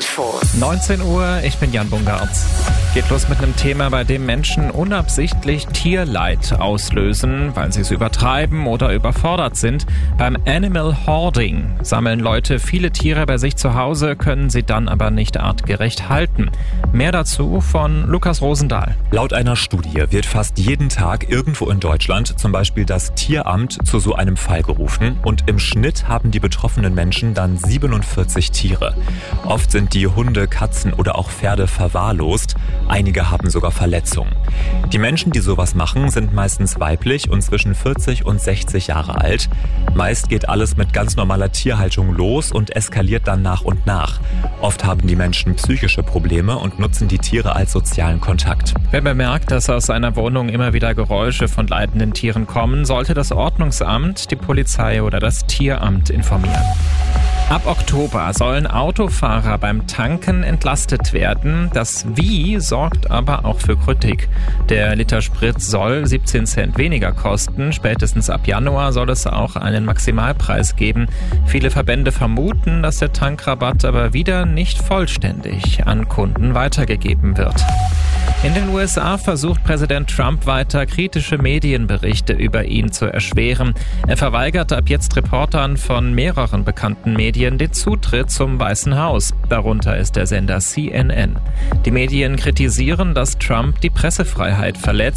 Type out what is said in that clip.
Info. 19 Uhr, ich bin Jan Bungartz. Geht los mit einem Thema, bei dem Menschen unabsichtlich Tierleid auslösen, weil sie es übertreiben oder überfordert sind. Beim Animal Hoarding sammeln Leute viele Tiere bei sich zu Hause, können sie dann aber nicht artgerecht halten. Mehr dazu von Lukas Rosendahl. Laut einer Studie wird fast jeden Tag irgendwo in Deutschland zum Beispiel das Tieramt zu so einem Fall gerufen und im Schnitt haben die betroffenen Menschen dann 47 Tiere. Oft sind die Hunde, Katzen oder auch Pferde verwahrlost. Einige haben sogar Verletzungen. Die Menschen, die sowas machen, sind meistens weiblich und zwischen 40 und 60 Jahre alt. Meist geht alles mit ganz normaler Tierhaltung los und eskaliert dann nach und nach. Oft haben die Menschen psychische Probleme und nutzen die Tiere als sozialen Kontakt. Wer bemerkt, dass aus seiner Wohnung immer wieder Geräusche von leidenden Tieren kommen, sollte das Ordnungsamt, die Polizei oder das Tieramt informieren. Ab Oktober sollen Autofahrer beim Tanken entlastet werden. Das Wie sorgt aber auch für Kritik. Der Liter Sprit soll 17 Cent weniger kosten. Spätestens ab Januar soll es auch einen Maximalpreis geben. Viele Verbände vermuten, dass der Tankrabatt aber wieder nicht vollständig an Kunden weitergegeben wird. In den USA versucht Präsident Trump weiter, kritische Medienberichte über ihn zu erschweren. Er verweigert ab jetzt Reportern von mehreren bekannten Medien den Zutritt zum Weißen Haus. Darunter ist der Sender CNN. Die Medien kritisieren, dass Trump die Pressefreiheit verletzt.